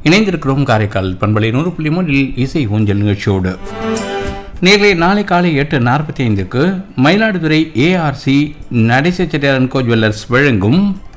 இணைந்திருக்கிறோம் காரைக்கால் பண்பலை 100.3 இசை ஊஞ்சல் நிகழ்ச்சியோடு. நேர்களை நாளை காலை 8:45 Mayiladuthurai ARC Natesa Chettiar and go jewellers வழங்கும்